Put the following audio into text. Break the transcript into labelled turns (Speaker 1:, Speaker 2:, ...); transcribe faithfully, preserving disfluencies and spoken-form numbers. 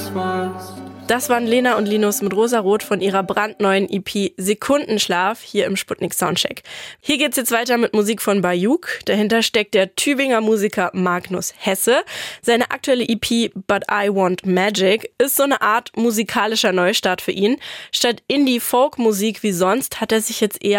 Speaker 1: warst.
Speaker 2: Das waren Lena und Linus mit Rosarot von ihrer brandneuen E P Sekundenschlaf hier im Sputnik Soundcheck. Hier geht's jetzt weiter mit Musik von Bayuk. Dahinter steckt der Tübinger Musiker Magnus Hesse. Seine aktuelle E P But I Want Magic ist so eine Art musikalischer Neustart für ihn. Statt Indie-Folk-Musik wie sonst hat er sich jetzt eher